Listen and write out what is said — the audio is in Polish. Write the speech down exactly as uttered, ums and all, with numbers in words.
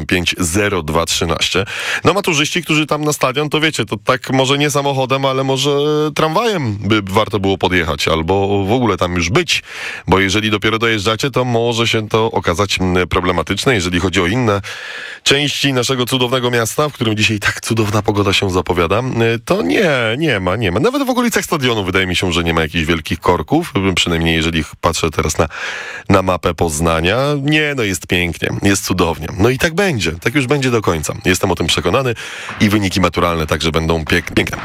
pięć zero dwa trzynaście. No maturzyści, którzy tam na stadion, to wiecie, to tak może nie samochodem, ale może tramwajem by warto było podjechać, albo w ogóle tam już być, bo jeżeli dopiero dojeżdżacie, to może się to okazać problematyczne, jeżeli chodzi o inne części naszego cudownego miasta, w którym dzisiaj tak cudowna pogoda się zapowiada, to nie, nie ma, nie ma. Nawet w okolicach stadionu wydaje mi się, że nie ma jakichś wielkich korków, przynajmniej jeżeli patrzę teraz na, na mapę Poznania. Nie, no jest pięknie, jest cudownie. No i tak będzie, tak już będzie do końca. Jestem o tym przekonany i wyniki maturalne także będą piek- piękne.